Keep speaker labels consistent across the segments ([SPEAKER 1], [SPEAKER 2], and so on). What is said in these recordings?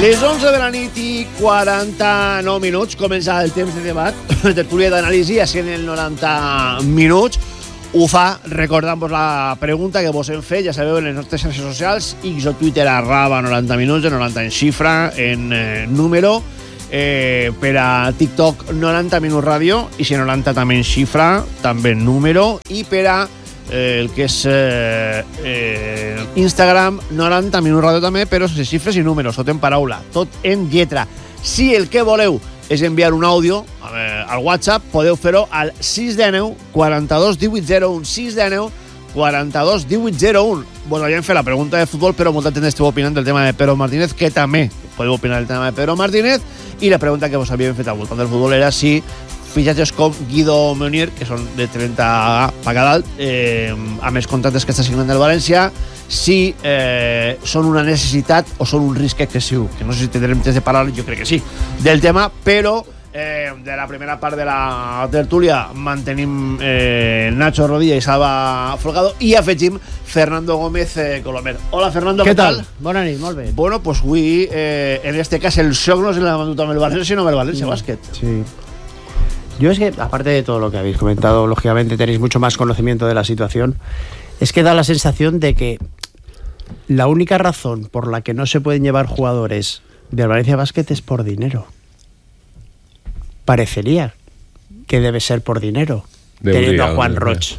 [SPEAKER 1] Les 11 de la nit i 49 minuts comença el temps de debat, de tertúlia d'anàlisi, així en el 90 minuts. Ho fa recordant-vos la pregunta que vos hem fet, ja sabeu, en les nostres xarxes socials, X o Twitter @90 minuts, de 90 en xifra, en número, per a TikTok 90 minuts ràdio, i si 90 també en xifra, també en número, i per a el que és Instagram 90 minuts ràdio també, però sense xifres i números, tot en paraula, tot en lletra. Si el que voleu és enviar un àudio al WhatsApp, podeu fer-ho al 619 42 18 01, 619 42 18 01. Vos havíem fet la pregunta de futbol, però molta gent esteu opinant del tema de Pedro Martínez, que també podeu opinar del tema de Pedro Martínez, i la pregunta que vos havíem fet al voltant del futbol era si fitxatges com Guido Meunier, que són de 30 pa cada dalt, amb els contractes que està signant el València, si són una necessitat o són un risc excessiu, que no sé si tindrem temps de parlar, jo crec que sí, del tema, però de la primera part de la tertúlia mantenim Nacho Rodilla i Salva Folgado, i afegim Fernando Gómez Colomer. Hola, Fernando,
[SPEAKER 2] què tal? Bona nit, molt bé.
[SPEAKER 1] Bueno, pues avui, en este cas, el xoc no se l'ha mandut amb el València, sinó amb el València Bàsquet.
[SPEAKER 2] Sí. Yo es que, aparte de todo lo que habéis comentado, lógicamente tenéis mucho más conocimiento de la situación, es que da la sensación de que la única razón por la que no se pueden llevar jugadores del Valencia Basket es por dinero. Parecería que debe ser por dinero, teniendo a Juan Roch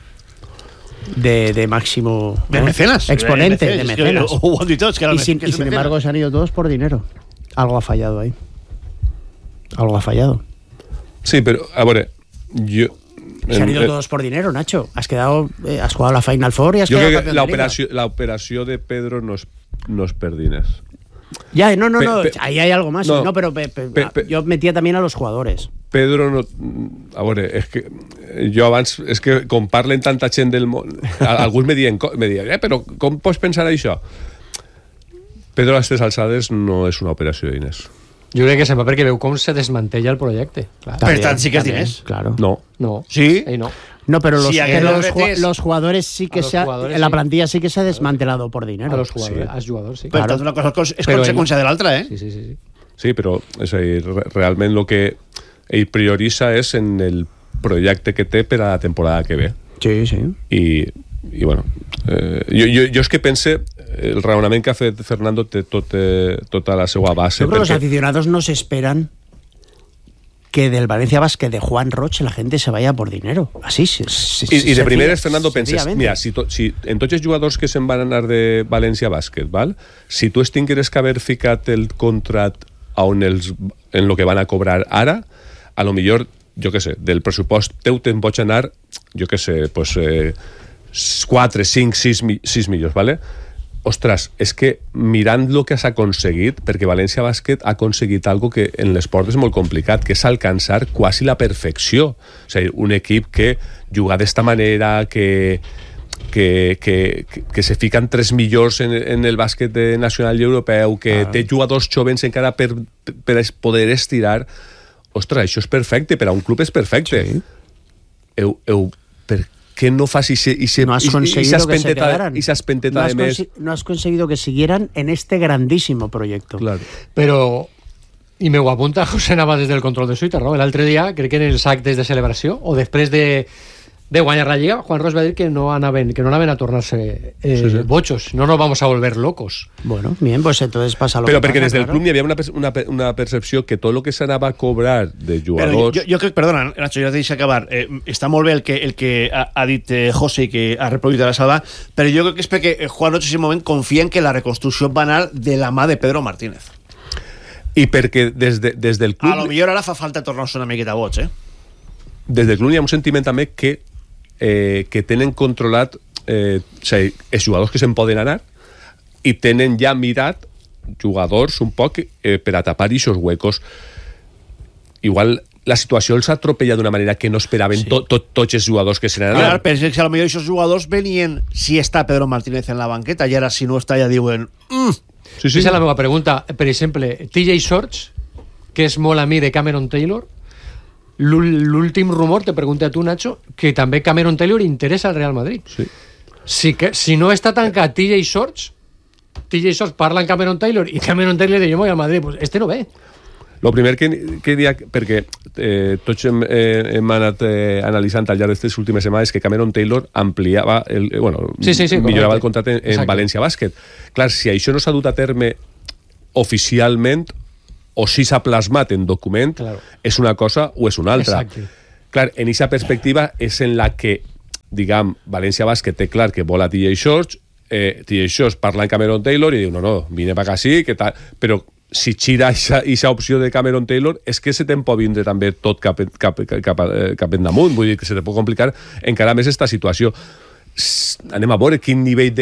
[SPEAKER 2] de máximo
[SPEAKER 1] de mecenas,
[SPEAKER 2] exponente de mecenas.
[SPEAKER 1] Y
[SPEAKER 2] sin embargo se han ido todos por dinero. Algo ha fallado ahí. Algo ha fallado.
[SPEAKER 3] Sí, pero, a ver, yo...
[SPEAKER 2] Se han ido todos por dinero, Nacho. Has jugado la Final Four y has quedado campeón de Liga.
[SPEAKER 3] La operació de Pedro no es per diners.
[SPEAKER 2] Ya, no, ahí hay algo más. No, pero yo metía también a los jugadores.
[SPEAKER 3] Pedro no... A veure, és que jo abans... És que com parlen tanta gent del món... Alguns me diuen, però com pots pensar això? Pedro a aquestes alçades no és una operació de diners.
[SPEAKER 4] Jo crec que se'n va perquè veu com se desmantella el projecte.
[SPEAKER 1] Clar. Per tant, sí que és diners.
[SPEAKER 2] Claro.
[SPEAKER 3] No.
[SPEAKER 1] ¿Sí?
[SPEAKER 2] No, pero
[SPEAKER 1] si
[SPEAKER 2] los jugadores sí que la plantilla sí que se ha desmantelado por dinero.
[SPEAKER 4] A los jugadores, sí.
[SPEAKER 1] Però una cosa és conseqüència de l'altra, eh?
[SPEAKER 4] Sí.
[SPEAKER 3] Sí, però és a dir, realment el que ell prioritza és en el projecte que té per a la temporada que ve.
[SPEAKER 2] Sí.
[SPEAKER 3] I bueno, jo és que pense el raonament que ha fet Fernando té tota la seva base.
[SPEAKER 2] Yo creo que los aficionados no se esperan que del Valencia Basket de Juan Roch la gente se vaya por dinero. Así
[SPEAKER 3] I de primeres, Fernando, penses, mira, si en tots els jugadors que se'n van anar de València Bàsquet, val? Si tu tingueres que haver ficat el contracte en lo que van a cobrar ara, a lo millor, jo què sé, del pressupost teu te'n pots anar, jo què sé, pues 4, 5, 6 milions, ¿vale? Ostres, és que mirant el que has aconseguit, perquè València Bàsquet ha aconseguit algo que en l'esport és molt complicat, que és alcançar quasi la perfecció. O sigui, un equip que juga d'esta manera, que se fiquen 3 millors en el bàsquet nacional i europeu, que té jugadors jovens encara per poder estirar. Ostres, això és perfecte, per a un club és perfecte.
[SPEAKER 2] Sí.
[SPEAKER 3] Per què no fas
[SPEAKER 2] no has conseguido que se quedaran.
[SPEAKER 3] No
[SPEAKER 2] has conseguido que siguieran en este grandísimo proyecto.
[SPEAKER 3] Claro.
[SPEAKER 4] Però, i m'ho apunta José Navas des del control de Twitter, no? L'altre dia, crec que en els actes de celebració, o després de guanyar la Lliga, Juan Ros va dir que no anaven a tornar-se bochos. No nos vamos a volver locos.
[SPEAKER 2] Bueno, bien, pues entonces pasa lo
[SPEAKER 3] Però
[SPEAKER 2] que
[SPEAKER 3] perquè
[SPEAKER 2] pasa,
[SPEAKER 3] des del club hi havia una percepció que tot el que s'anava a cobrar de jugadors...
[SPEAKER 1] Però jo crec, perdona, Nacho, jo t'he deixat acabar. Està molt bé el que ha dit José i que ha reproduït a la Salva, però jo crec que és perquè Juan Roch en aquest moment confia en que la reconstrucció va anar de la mà de Pedro Martínez.
[SPEAKER 3] I perquè des del club...
[SPEAKER 1] A lo millor ara fa falta tornar-se una miqueta boig, eh?
[SPEAKER 3] Des del club hi ha un sentiment també que tenen controlat els jugadors que se'n poden anar i tenen ja mirat jugadors un poc per a tapar aquests huecos. Igual la situació els ha atropellat d'una manera que no esperaven tots els jugadors que se n'han anat.
[SPEAKER 1] Clar, pensé que a lo millor aquests jugadors venien si està Pedro Martínez en la banqueta i ara si no està ja diuen...
[SPEAKER 4] Sí. Esa és la meva pregunta. Per exemple, TJ Shorts, que és molt amic de Cameron Taylor, l'últim rumor, te pregunta a tu, Nacho, que també Cameron Taylor interessa al Real Madrid.
[SPEAKER 3] Sí.
[SPEAKER 4] Si no està tancat TJ Shorts, TJ Shorts parla amb Cameron Taylor i Cameron Taylor diu, jo voy al Madrid, pues este no ve.
[SPEAKER 3] El primer que diria, perquè tots hem anat analitzant al llarg d'aquestes últimes setmanes, que Cameron Taylor ampliava, millorava el contracte en València Bàsquet. Clar, si això no s'ha dut a terme oficialment, o si s'ha plasmat en document, és una cosa o és una altra.
[SPEAKER 4] Exacte.
[SPEAKER 3] Clar, en aquesta perspectiva és en la que, diguem, València Bàsquet té clar que vol a TJ Shorts, TJ Shorts parla amb Cameron Taylor i diu, no, vine per acá, sí, que tal, però si gira aquesta opció de Cameron Taylor és que se te'n pot vindre també tot cap endamunt, vull dir que se te pot complicar encara més esta situació. Anem a veure quin nivell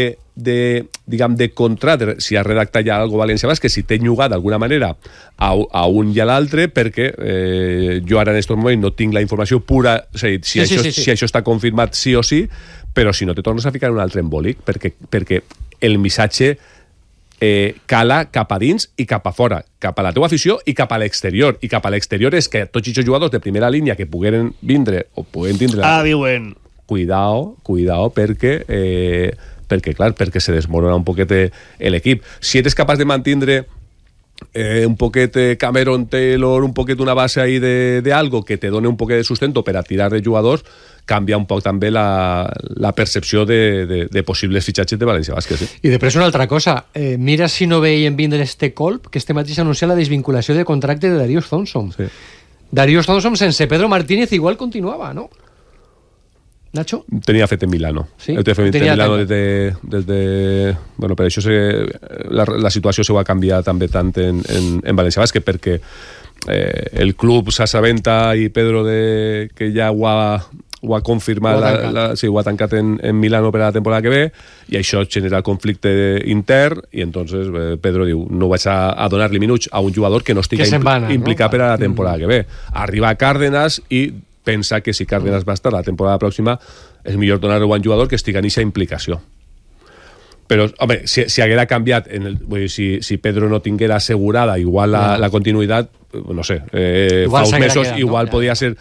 [SPEAKER 3] de contracte, si ha redactat ja alguna cosa València Bàsquet, si té llogat d'alguna manera a un i a l'altre, perquè jo ara en aquest moment no tinc la informació pura, si això està confirmat sí o sí, però si no te tornes a ficar en un altre embolic, perquè el missatge cala cap a dins i cap a fora, cap a la teua afició i cap a l'exterior. I cap a l'exterior és que tots aquests jugadors de primera línia que pogueren vindre o pogueren tindre...
[SPEAKER 1] diuen...
[SPEAKER 3] Cuidao, perquè clar, perquè se desmorona un poquet l'equip. Si eres capaç de mantindre un poquet Cameron Taylor, un poquet una base ahí de algo que te done un poquet de sustento per a tirar de jugadors, canvia un poc també la percepció de possibles fitxatges de València Bàsquet. Sí?
[SPEAKER 4] I després una altra cosa, mira si no veiem vindre este colp, que este mateix anuncia la desvinculació de contracte de Darius Thompson. Sí. Darius Thompson sense Pedro Martínez igual continuava, no? Nacho?
[SPEAKER 3] Tenia fet en Milano.
[SPEAKER 4] Sí?
[SPEAKER 3] Tenia fet en Milano des de... Bueno, per això la situació se va canviar també tant en València Bàsquet, perquè el club s'assabenta i Pedro que ja ho ha confirmat, ho ha tancat en Milano per a la temporada que ve, i això genera conflicte intern, i entonces Pedro diu, no vaig a donar-li minuts a un jugador que no estigui implicat per a la temporada que ve. Arriba a Cárdenas i pensa que si Cárdenas va estar la temporada pròxima és millor donar-ho a un jugador que estigui en aquesta implicació. Però, home, si haguera canviat, vull dir, si Pedro no tinguera assegurada igual la continuïtat, no sé, fa uns mesos igual podia ser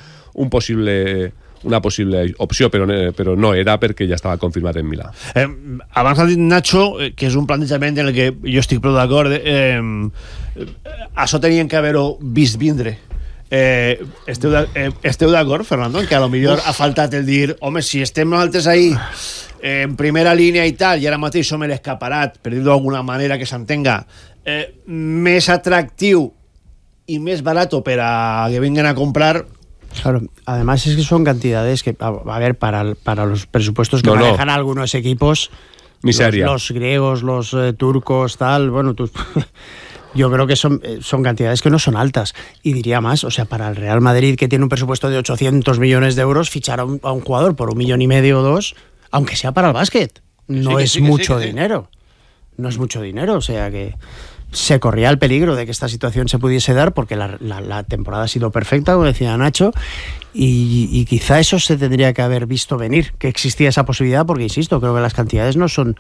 [SPEAKER 3] una possible opció, però no era perquè ja estava confirmat en Milà.
[SPEAKER 1] Abans ha dit Nacho que és un plantejament en el que jo estic prou d'acord. Això tenien que haver-ho vist vindre. Esteu d'acord, Fernando, que a lo millor ha faltat el dir, home, si estem nosaltres ahí en primera línia i tal, i ara mateix som l'escaparat, per dir-ho d'alguna manera que s'entenga, més atractiu y més barato para que vengan a comprar.
[SPEAKER 2] Claro, además es que son cantidades que, a ver, para los presupuestos que manejan algunos equipos, los griegos, los turcos, tal, bueno, yo creo que son cantidades que no son altas. Y diría más, o sea, para el Real Madrid, que tiene un presupuesto de 800 millones de euros, fichar a un jugador por 1,5 millones o 2, aunque sea para el básquet, no es mucho dinero. No es mucho dinero, o sea que se corría el peligro de que esta situación se pudiese dar, porque la temporada ha sido perfecta, como decía Nacho, y quizá eso se tendría que haber visto venir, que existía esa posibilidad, porque, insisto, creo que las cantidades no son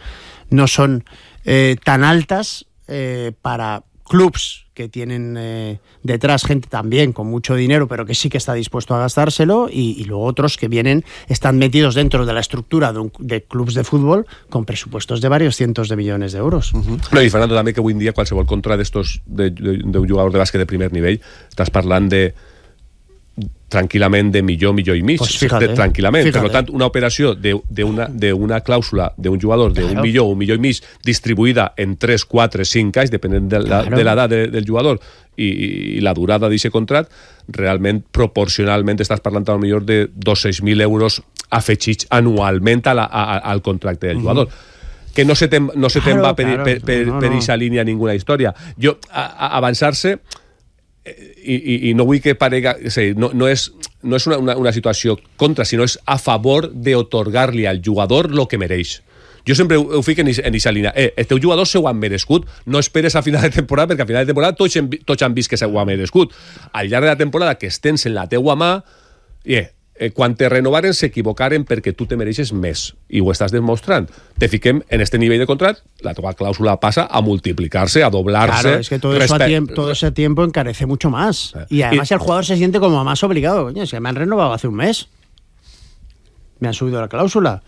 [SPEAKER 2] tan altas para clubs que tienen detrás gente también con mucho dinero, pero que sí que está dispuesto a gastárselo, y luego otros que están metidos dentro de la estructura de clubs de fútbol con presupuestos de varios cientos de millones de euros.
[SPEAKER 3] No, i Fernando, també que avui en dia qualsevol contra d'un jugador de bàsquet de primer nivell, estàs parlant tranquil·lament de millor i mig,
[SPEAKER 2] pues fíjate,
[SPEAKER 3] tranquil·lament.
[SPEAKER 2] Fíjate.
[SPEAKER 3] Per tant, una operació d'una clàusula d'un jugador de un milió i mig distribuïda en 3, 4, 5 anys, depenent de l'edat del jugador i la durada d'aquest contracte, realment, proporcionalment, estàs parlant a lo millor de 200.000 euros afegits anualment al contracte del jugador. Que no se te'n va per aquesta línia ninguna història. Jo, avançar-se, i no vull que parega, no és una situació contra, sinó és a favor d'otorgar-li al jugador el que mereix. Jo sempre ho fico en aquesta línia. El teu jugador se ho han merescut. No esperes a final de temporada, perquè a final de temporada tots han vist que se ho han merescut. Al llarg de la temporada, que estens en la teua mà, quan te renovaren s'equivocaren perquè tu te mereixes més, i ho estàs demostrant. Te fiquem en este nivell de contract, la teva clàusula pasa a multiplicarse, a doblarse.
[SPEAKER 2] Claro, es que todo ese tiempo encarece mucho más. Y además el jugador se siente como más obligado. Coño, es que me han renovado hace un mes. Me han subido la cláusula.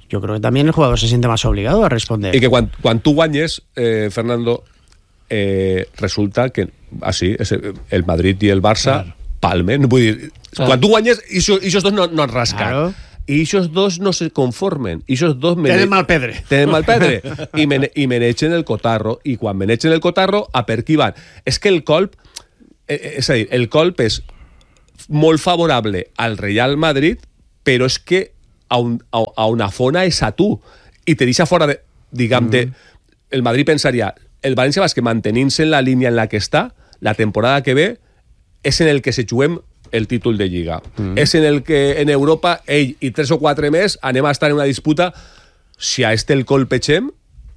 [SPEAKER 2] yo creo que también el jugador se siente más obligado a responder.
[SPEAKER 3] I que quan tu guanyes, Fernando, resulta que així, el Madrid i el Barça palmen. Vull dir, quan tu guanyes, ixos dos no han rascat.
[SPEAKER 2] Claro.
[SPEAKER 3] I ixos dos no se conformen. Ixos dos
[SPEAKER 1] Tenen mal pedre.
[SPEAKER 3] Tenen mal pedre. I menegen el cotarro. I quan menegen el cotarro, a per qui van? És que el colp, és a dir, el colp és molt favorable al Real Madrid, però és que a una fona és a tu. I te deixa fora de, diguem-te, el Madrid pensaria, el València Bàsquet mantenint-se en la línia en la que està, la temporada que ve és en el que se juguem el títol de Lliga. És en el que en Europa ell i 3 o 4 més anem a estar en una disputa. Si a el colpegem,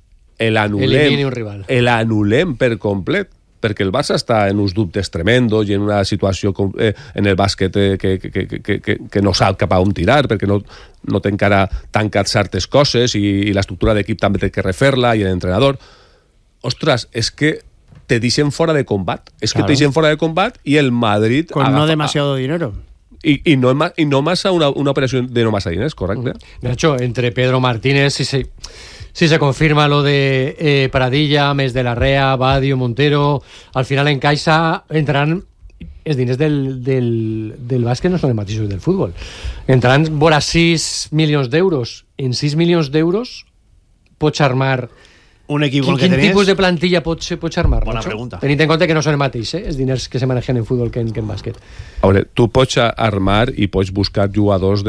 [SPEAKER 3] l'anul·lem per complet, perquè el Barça està en uns dubtes tremendos i en una situació en el bàsquet que no sap cap a on tirar, perquè no té encara tancat certes coses i l'estructura d'equip també té que refer-la i l'entrenador. Ostres, és que te deixen fora de combat. És que te deixen fora de combat i el Madrid...
[SPEAKER 2] Con no demasiado dinero.
[SPEAKER 3] I no massa una operació de no massa diners, correcte.
[SPEAKER 4] Nacho, entre Pedro Martínez, si se confirma lo de Pradilla, Mes de la Rea, Badio, Montero, al final en Caixa entraran els diners del bàsquet, no són els mateixos del futbol. Entraran vora 6 milions d'euros. En 6 milions d'euros pots armar...
[SPEAKER 1] Un equip
[SPEAKER 4] quin tipus de plantilla pots armar?
[SPEAKER 1] Bona pregunta.
[SPEAKER 4] Tenint en compte que no són el mateix, els diners que se manegen en futbol que en bàsquet.
[SPEAKER 3] A veure, tu pots armar i pots buscar jugadors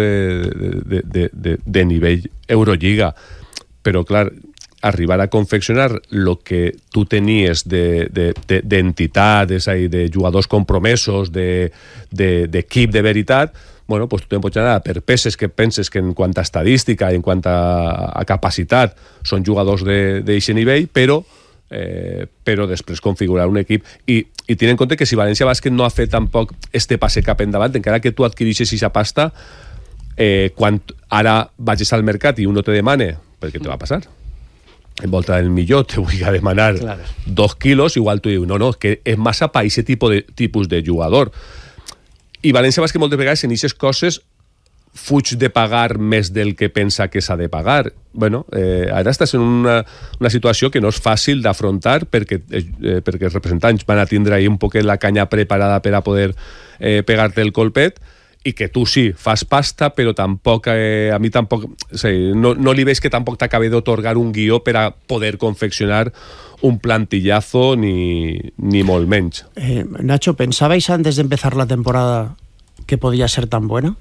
[SPEAKER 3] de nivell Eurolliga, però clar, arribar a confeccionar el que tu tenies d'entitat, és a dir, de jugadors compromesos, d'equip de veritat, bueno, pues tu te'n pots anar per peces que penses que en quant a estadística i en quant a capacitat són jugadors d'aquest nivell, però després configurar un equip i tenint en compte que si València Bàsquet no ha fet tampoc este passe cap endavant, encara que tu adquireixes aquesta pasta, quan ara vagis al mercat i uno te demane, perquè te va passar, en volta del millor te vull a demanar 2 quilos, igual tu dius, no, que és massa per aquest tipus de jugador. I València Bàsquet moltes vegades en aquestes coses fuig de pagar més del que pensa que s'ha de pagar. Bueno, ara estàs en una situació que no és fàcil d'afrontar perquè els representants van a tindre ahí un poquet la canya preparada per a poder pegar-te el colpet i que tu sí, fas pasta, però tampoc, a mi tampoc, no li veig que tampoc t'acabi d'otorgar un guió per a poder confeccionar un plantillazo ni molt menys.
[SPEAKER 2] Nacho, ¿pensabais antes de empezar la temporada que podía ser tan buena?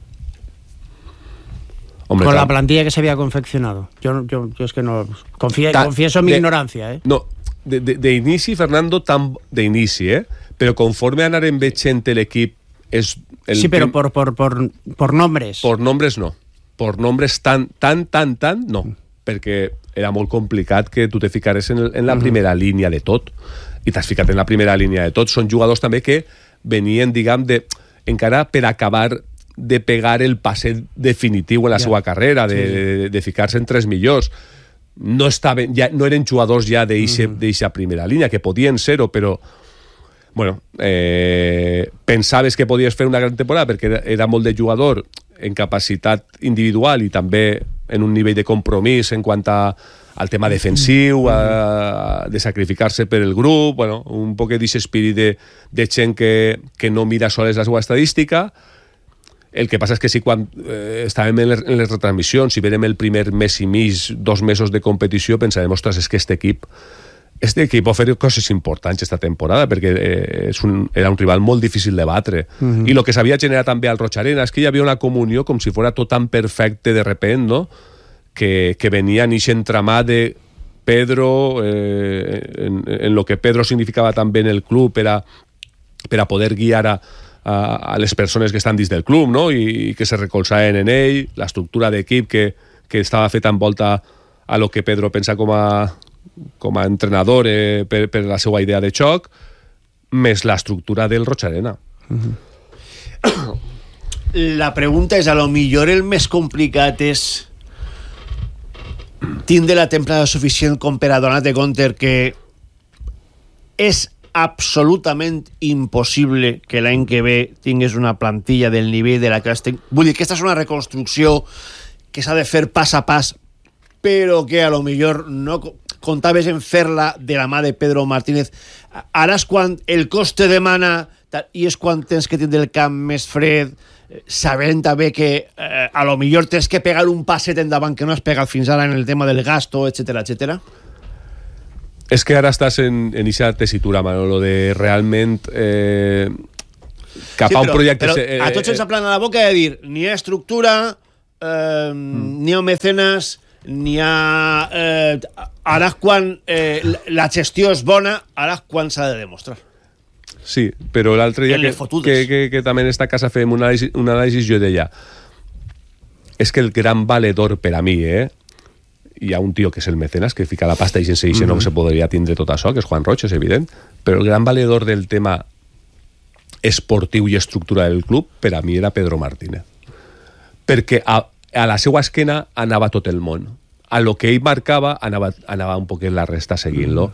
[SPEAKER 2] Hombre, con la plantilla que se había confeccionado. Yo es que no... Confieso mi ignorancia, ¿eh?
[SPEAKER 3] No, d'inici, Fernando, d'inici, però conforme anarem veient l'equip...
[SPEAKER 2] Sí, pero por nombres.
[SPEAKER 3] Por nombres no. Por nombres tan, no. Perquè era molt complicat que tu te ficares en la primera línia de tot. I t'has ficat en la primera línia de tot. Són jugadors també que venien, diguem, encara per acabar de pegar el passet definitiu en la seva carrera, de ficar-se en 3 millors. No eren jugadors ja d'eixa primera línia, que podien ser-ho, però bueno, pensaves que podies fer una gran temporada perquè era molt de jugador en capacitat individual i també en un nivell de compromís en quant al tema defensiu, de sacrificar-se per el grup, bueno, un poquet d'aquest espírit de gent que no mira sols la seva estadística. El que passa és que sí, quan estàvem en les retransmissions i verem el primer mes i mig, 2 mesos de competició, pensarem, ostres, és que este equip va fer coses importants esta temporada perquè era un rival molt difícil de batre. I el que s'havia generat també al Roig Arena és que hi havia una comunió com si fos tot tan perfecte de repent, no? Que venia en aquest entramà de Pedro, en lo que Pedro significava també en el club per a poder guiar a les persones que estan dins del club, no? I que se recolzaven en ell, l'estructura d'equip que estava feta envolta a lo que Pedro pensa com a entrenador per la seva idea de xoc, més l'estructura del Roig Arena.
[SPEAKER 1] La pregunta és, a lo millor el més complicat és tindre la temporada suficient com per a donar-te compte que és absolutament impossible que l'any que ve tingues una plantilla del nivell de la classe. Vull dir que aquesta és una reconstrucció que s'ha de fer pas a pas però que a lo millor no comptaves en fer-la de la mà de Pedro Martínez. Ara és quan el coste demana i és quan tens que tindre el camp més fred, sabent també que a lo millor tens que pegar un passet endavant que no has pegat fins ara en el tema del gasto, etcétera, etcétera.
[SPEAKER 3] És que ara estàs en aquesta tessitura, Manolo, de realment cap a un projecte...
[SPEAKER 1] Però a tots ens aplana la boca de dir ni hi ha estructura, ni hi ha mecenes, ni hi ha... ara quan la gestió és bona, ara quan s'ha de demostrar.
[SPEAKER 3] Sí, però l'altre dia que també en esta casa fem un anàlisi, jo deia, és que el gran valedor per a mi, hi ha un tio que és el mecenas, que fica la pasta i sense això no se podria tindre tot això, que és Juan Roig, és evident, però el gran valedor del tema esportiu i estructura del club, per a mi era Pedro Martínez. Perquè a la seva esquena anava tot el món. A lo que ell marcava anava un poquet la resta seguint-lo.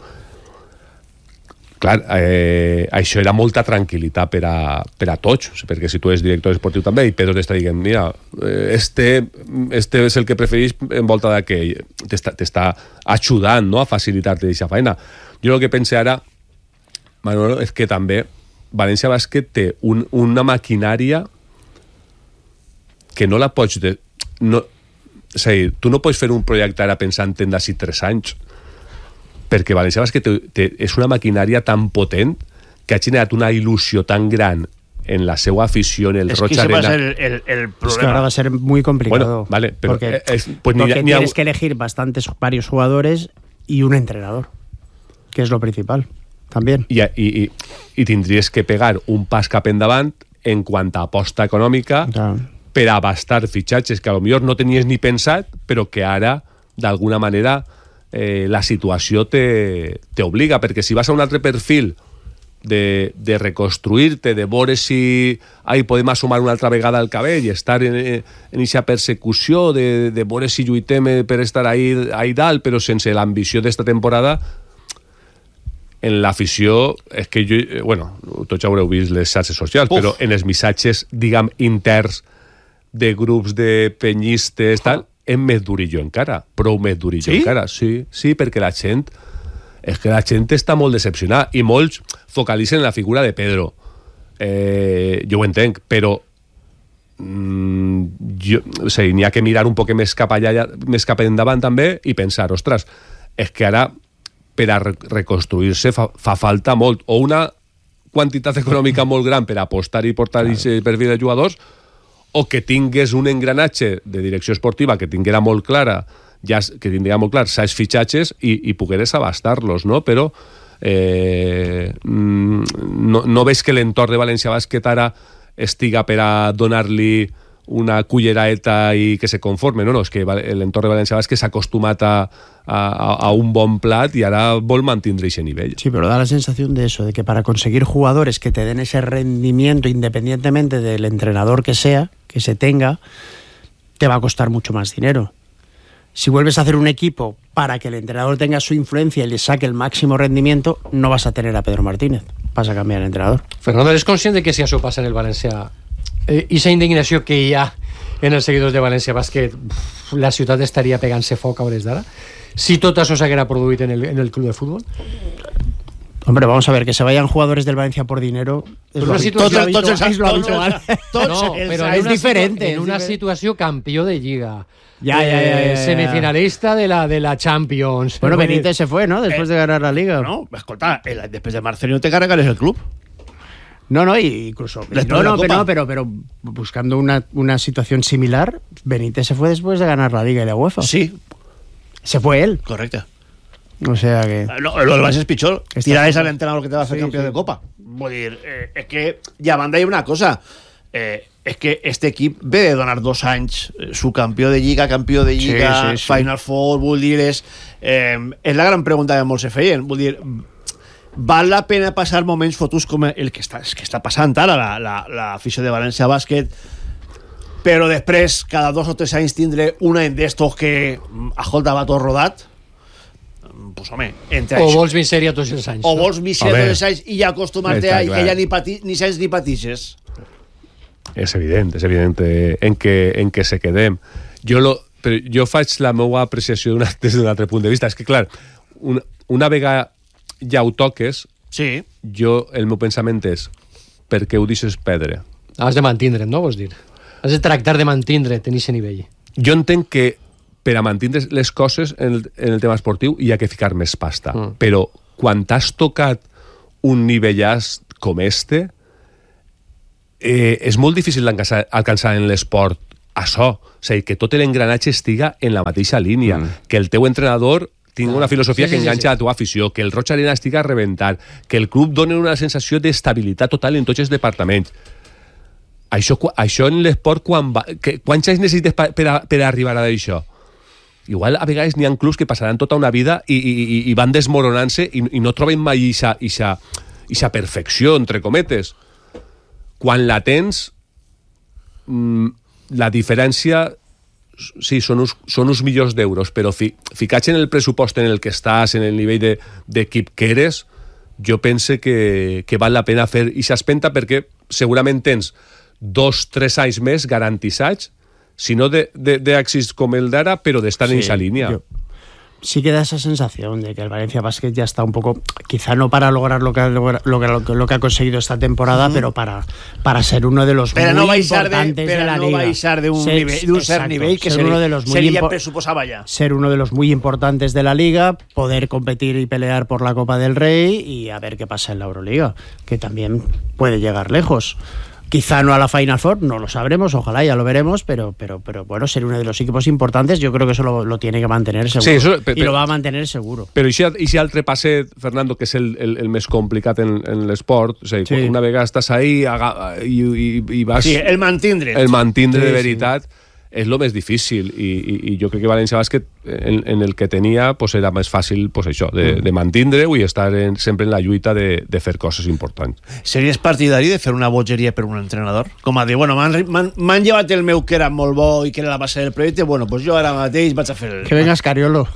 [SPEAKER 3] Clar, això era molta tranquil·litat per a tots, perquè si tu ets director esportiu també i Pedro t'està dient, mira, este és el que preferís envolta d'aquell, t'està ajudant, no?, a facilitar-te aquesta feina. Jo el que pense ara, Manolo, és que també València Bàsquet té una maquinària que no la pots... És a dir, tu no pots fer un projecte ara pensant en d'ací 3 anys, perquè València Bàsquet és una maquinària tan potent que ha generat una il·lusió tan gran en la seva afició, en el Roig Arena.
[SPEAKER 1] Es que ese va a ser el problema.
[SPEAKER 2] Es que ahora va a ser muy complicado.
[SPEAKER 3] Bueno, vale, pero
[SPEAKER 2] porque tienes que elegir varios jugadores y un entrenador, que es lo principal, también.
[SPEAKER 3] I tindries que pegar un pas cap endavant en quant a aposta econòmica per abastar fitxatges que a lo millor no tenies ni pensat, però que ara, d'alguna manera, la situació t'obliga, perquè si vas a un altre perfil de reconstruir-te, de veure si podem assumar una altra vegada el cabell i estar en aquesta persecució, de veure si lluitem per estar ahí dalt, però sense l'ambició d'esta temporada, en l'afició, és que jo, bueno, tots haureu vist les xarxes socials, però en els missatges, diguem, interns de grups de penyistes, tal, és més durillo encara, prou més durillo encara. Sí, perquè la gent està molt decepcionada i molts focalitzen en la figura de Pedro. Jo ho entenc, però n'hi ha que mirar un poc més cap allà, més cap endavant també i pensar, ostres, és que ara per a reconstruir-se fa falta molt, o una quantitat econòmica molt gran per apostar i portar aquest perfil de jugadors, o que tingués un engranatge de direcció esportiva que tinguera molt clara, que tindria molt clar saps fitxatges i pogueres abastar-los, no? Però no veig que l'entorn de València Bàsquet ara estiga per a donar-li una culleraeta i que se conforme, no, és que l'entorn de València Bàsquet s'ha acostumat a un bon plat i ara vol mantindre ese nivell.
[SPEAKER 2] Sí, pero da la sensación de eso, de que para conseguir jugadores que te den ese rendimiento independientemente del entrenador que sea, que se tenga, te va a costar mucho más dinero. Si vuelves a hacer un equipo para que el entrenador tenga su influencia y le saque el máximo rendimiento, no vas a tener a Pedro Martínez, vas a cambiar de entrenador.
[SPEAKER 4] Fernando, ¿eres consciente que si això passa en el València, esa indignació que hi ha en els seguidors de València Bàsquet, la ciutat estaria pegant-se foc a hores d'ara? Si tot això s'haguera produït en el club de fútbol?
[SPEAKER 2] Hombre, vamos a ver, que se vayan jugadores del Valencia por dinero es lo habitual.
[SPEAKER 4] No, pero es diferente. En una situación campeón de Lliga.
[SPEAKER 2] Ya.
[SPEAKER 4] Semifinalista de la Champions.
[SPEAKER 2] Bueno, Benítez se fue, ¿no? Después de ganar la Liga.
[SPEAKER 1] No, escolta, después de Marcelino te cargas el club.
[SPEAKER 2] No, incluso. Pero buscando una situación similar, Benítez se fue después de ganar la Liga y la UEFA.
[SPEAKER 1] Sí.
[SPEAKER 2] Se fue él.
[SPEAKER 1] Correcte.
[SPEAKER 2] O sea que...
[SPEAKER 1] No, el València és pitjor. Tiraves a l'entrenador que te va fer campió de Copa. Vull dir, és que... I a banda hi ha una cosa. És que este equip ve de donar 2 anys su campió de Lliga, Final Four, vull dir, és la gran pregunta que molts se feien. Vull dir, val la pena passar moments fotuts com el que està passant ara l'afició de València Bàsquet, però després, cada 2 o 3 anys tindre una d'estos que escolta, va tot rodat? Pues, home, entre
[SPEAKER 4] o vols misèria tots els anys.
[SPEAKER 1] O vols misèria tots els anys i acostumar-te a que ja ni sents ni patixes.
[SPEAKER 3] És evident en què se quedem. però jo faig la meva apreciació des d'un altre punt de vista. És que, clar, una vegada ja ho toques,
[SPEAKER 1] sí.
[SPEAKER 3] Jo, el meu pensament és, per què ho deixes perdre?
[SPEAKER 4] Has de mantindre't, no, vols dir? Has de tractar de mantindre't en aquest nivell.
[SPEAKER 3] Jo entenc que per a mantindre les coses en el tema esportiu hi ha que ficar més pasta. Però quan t'has tocat un nivellàs com este, és molt difícil alcançar en l'esport això. És a dir, que tot l'engranatge estiga en la mateixa línia, que el teu entrenador tingui una filosofia que enganxa a la teva afició, que el Roig Arena estiga a rebentar, que el club doni una sensació d'estabilitat total en tots els departaments. Això en l'esport, quants anys necessites per arribar a això? Igual a vegades n'hi ha clubs que passaran tota una vida i van desmoronant-se i no troben mai ixa perfecció, entre cometes. Quan la tens, la diferència sí, són uns milions d'euros, però ficats en el pressupost en el que estàs, en el nivell d'equip que eres, jo pense que val la pena fer ixa espenta, perquè segurament tens 2-3 anys més garantitzats, si no d'èxits com el d'ara, però d'estar en esa línia.
[SPEAKER 2] Sí que da esa sensación de que el Valencia Basket ya está un poco, quizá no para lograr lo que ha conseguido esta temporada, pero para ser uno de los muy importantes de la liga.
[SPEAKER 1] No baixar de un cert nivell que sería pressuposaba ya.
[SPEAKER 2] Ser uno de los muy importantes de la liga, poder competir y pelear por la Copa del Rey y a ver qué pasa en la Euroliga, que también puede llegar lejos. Quizá no a la Final Four, no lo sabremos, ojalá ya lo veremos, pero bueno, ser uno de los equipos importantes, yo creo que eso lo tiene que mantener seguro. Sí, eso, y lo va a mantener seguro.
[SPEAKER 3] Però i si altre passe, Fernando, que és el més complicat en l'esport, o sigui, una vegada estàs ahí i vas...
[SPEAKER 1] Sí, el mantindre.
[SPEAKER 3] El mantindre de veritat és el més difícil i jo crec que València Bàsquet en el que tenia pues era més fàcil pues això, de mantindre-ho i estar sempre en la lluita de fer coses importants.
[SPEAKER 1] Series partidari de fer una bogeria per un entrenador? Com a dir, bueno, m'han llevat el meu que era molt bo i que era la base del projecte, bueno, pues jo ara mateix vaig a fer...
[SPEAKER 2] Que venga Escariolo.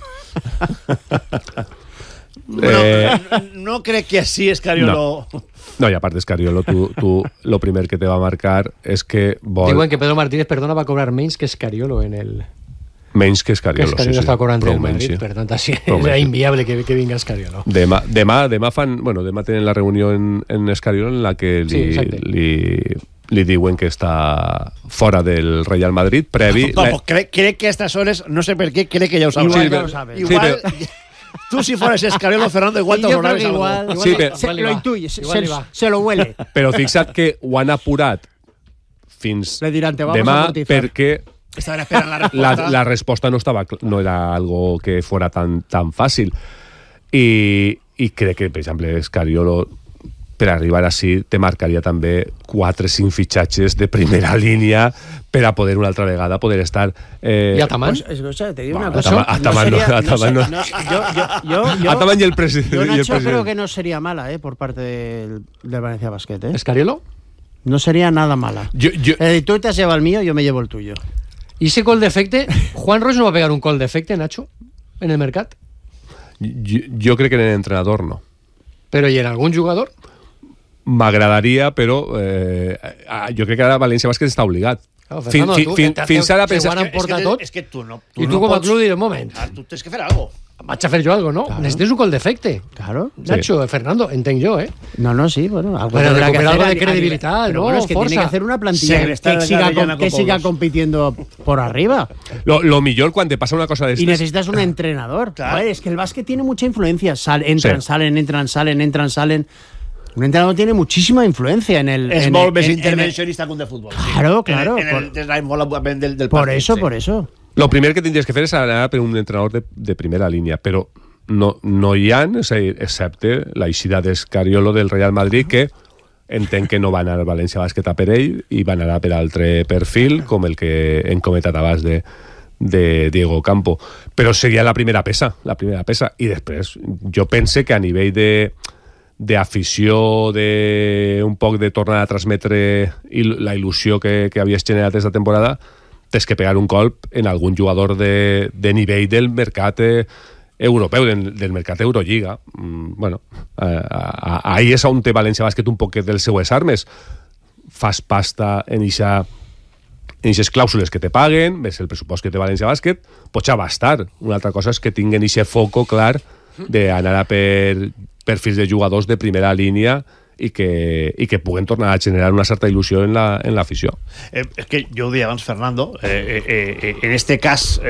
[SPEAKER 1] No crec que així Escariolo...
[SPEAKER 3] No, i a part d'Escariolo, tu lo primer que te va marcar és que vol...
[SPEAKER 4] Diuen que Pedro Martínez, perdona, va cobrar menys que Escariolo en el...
[SPEAKER 3] Menys que Escariolo,
[SPEAKER 4] sí. Estava cobrant el Madrid, per tant, així era inviable que vinga Escariolo.
[SPEAKER 3] Demà tenen la reunió en Escariolo en la que li diuen que està fora del Real Madrid, previ...
[SPEAKER 1] Crec que a aquestes hores, no sé per què, crec que ja ho saben.
[SPEAKER 2] Igual ja ho saben.
[SPEAKER 1] Igual... Tú si fueras Escariolo, Fernando, igual te ahorraves algo.
[SPEAKER 2] Lo intuye, se lo huele.
[SPEAKER 3] Però fixa't que ho han apurat fins demà perquè la resposta no era algo que fuera tan fàcil. I crec que, per exemple, Escariolo, per arribar així, te marcaria també 4-5 fitxatges de primera línia per a poder una altra vegada poder estar...
[SPEAKER 4] ¿Y Ataman?
[SPEAKER 2] Te digo una cosa.
[SPEAKER 3] Ataman y el presidente.
[SPEAKER 2] Yo, Nacho, creo que no sería mala por parte del Valencia Basket.
[SPEAKER 4] ¿Escariolo?
[SPEAKER 2] No sería nada mala. Tú te has llevado el mío, yo me llevo el tuyo.
[SPEAKER 4] ¿Y ese call de efecte? ¿Juan Roig no va a pegar un call de efecte, Nacho, en el mercat?
[SPEAKER 3] Jo crec que en l'entrenador no.
[SPEAKER 4] ¿Pero y en algún jugador?
[SPEAKER 3] M'agradaria, però jo crec que ara València Bàsquet està obligat. Fins ara pensava...
[SPEAKER 1] És que tu no...
[SPEAKER 4] I tu com a club diré, un moment.
[SPEAKER 1] Tu tens que fer algo.
[SPEAKER 4] Vaig a fer jo algo, ¿no? Claro. Necesites un col d'efecte.
[SPEAKER 2] Claro.
[SPEAKER 4] Nacho, Fernando, entenc jo,
[SPEAKER 2] No, sí, bueno.
[SPEAKER 4] Pero recuperar algo de credibilitat, ¿no?
[SPEAKER 2] Bueno, es que tiene que hacer una plantilla que siga compitiendo por arriba.
[SPEAKER 3] Lo millor quan te pasa una cosa de
[SPEAKER 2] estas... Y necesitas un entrenador. Claro. Joder, es que el básquet tiene mucha influencia. Entran, salen. Un entrenador tiene muchísima influencia en el...
[SPEAKER 1] Es molt més intervencionista que un de futbol.
[SPEAKER 2] Claro, claro. Por eso.
[SPEAKER 3] Lo primer que tindries que fer és anar per un entrenador de primera línia, però no hi ha, excepte la eixida d'Escariolo del Real Madrid, que entenc que no va anar al València Bàsquet a per ell i va anar per altre perfil, com el que hem comentat abans de Diego Campo. Però seria la primera peça. I després, jo pense que a nivell d'afició, un poc de tornar a transmetre la il·lusió que havies generat aquesta temporada, tens que pegar un colp en algun jugador de nivell del mercat europeu, del mercat Eurolliga. Bueno, ahí és on té València Bàsquet un poquet dels seues armes. Fas pasta en en aquestes clàusules que te paguen, més el pressupost que té València Bàsquet, pot ja bastar. Una altra cosa és que tinguen aquest foco clar d'anar a per perfils de jugadors de primera línia i que puguen tornar a generar una certa il·lusió en l'afició.
[SPEAKER 1] És que jo ho deia abans, Fernando, en este cas,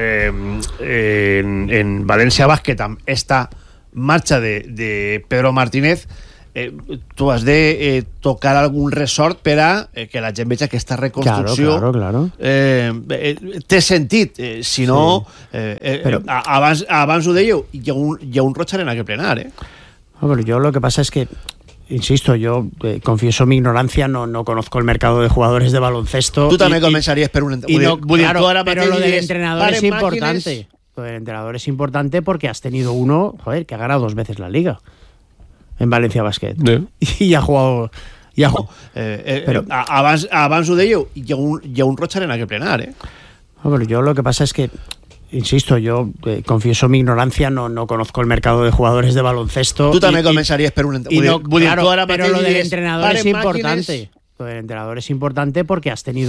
[SPEAKER 1] en València Bàsquet, amb esta marxa de Pedro Martínez, tu has de tocar algun ressort per a que la gent veig aquesta reconstrucció.
[SPEAKER 2] Claro.
[SPEAKER 1] Té sentit, si no
[SPEAKER 2] però
[SPEAKER 1] abans ho dèieu, hi ha un Rocharena que plenar,
[SPEAKER 2] Bueno, yo lo que pasa es que, insisto, yo confieso mi ignorancia, no conozco el mercado de jugadores de baloncesto.
[SPEAKER 1] Tú también comenzarías por un
[SPEAKER 2] entrenador. Claro, pero lo del entrenador es importante. Lo del entrenador es importante porque has tenido uno, que ha ganado 2 veces la Liga en Valencia Basket. Y ha jugado...
[SPEAKER 1] pero abans ho dèieu, hi ha un Rocharena que plenar,
[SPEAKER 2] Bueno, yo lo que pasa es que, insisto, yo confieso mi ignorancia, no conozco el mercado de jugadores de baloncesto.
[SPEAKER 1] Tú también comenzarías por un entrenador.
[SPEAKER 2] Claro, pero lo del entrenador es importante. Lo del entrenador es importante porque has tenido